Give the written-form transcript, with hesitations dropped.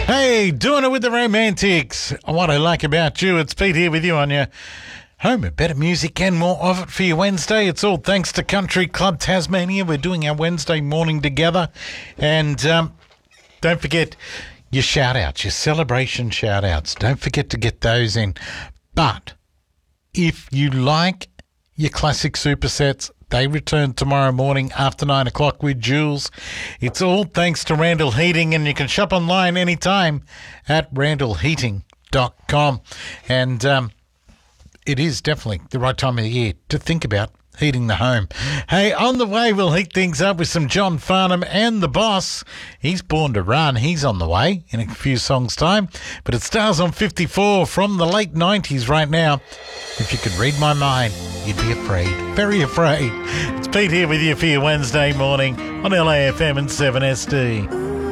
Hey, doing it with the Romantics. What I like about you, it's Pete here with you on your home of better music and more of it for your Wednesday. It's all thanks to Country Club Tasmania. We're doing our Wednesday morning together. And don't forget your shout-outs, your celebration shout-outs. Don't forget to get those in. But if you like your classic supersets, they return tomorrow morning after 9 o'clock with Jules. It's all thanks to Randall Heating, and you can shop online anytime at randallheating.com. And it is definitely the right time of the year to think about heating the home. Hey, on the way, we'll heat things up with some John Farnham and the Boss. He's born to run. He's on the way in a few songs' time. But it stars on 54 from the late 90s right now. If you could read my mind, you'd be afraid. Very afraid. It's Pete here with you for your Wednesday morning on LAFM and 7SD.